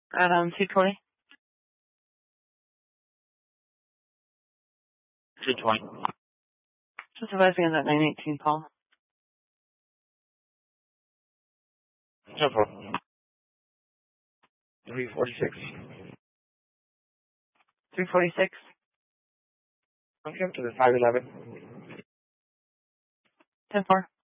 At 220. 220. Just advising on that 918 Paul. 10-4. 346. 346. Okay, to the 511. 10-4.